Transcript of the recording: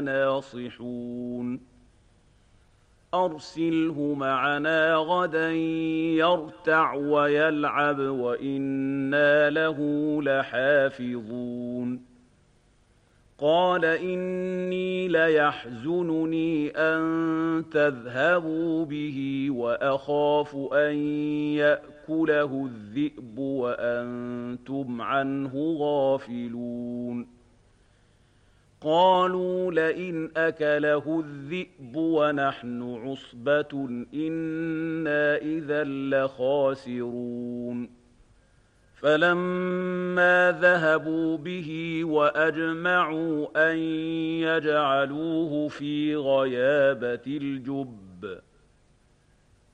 ناصحون أرسله معنا غدا يرتع ويلعب وإنا له لحافظون قال إني ليحزنني أن تذهبوا به وأخاف أن يأكله الذئب وأنتم عنه غافلون قالوا لئن أكله الذئب ونحن عصبة إنا إذا لخاسرون فلما ذهبوا به وأجمعوا أن يجعلوه في غيابة الجب